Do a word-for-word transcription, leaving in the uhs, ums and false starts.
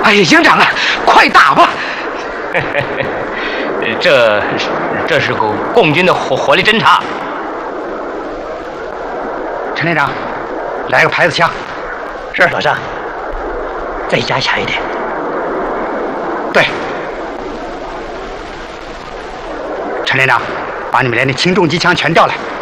哎呀，营长啊，快打吧！ 这这是个共军的火火力侦察。 陈连长，来个牌子枪。 是老张，再加强一点。 对。陈连长，把你们连的轻重机枪全调来。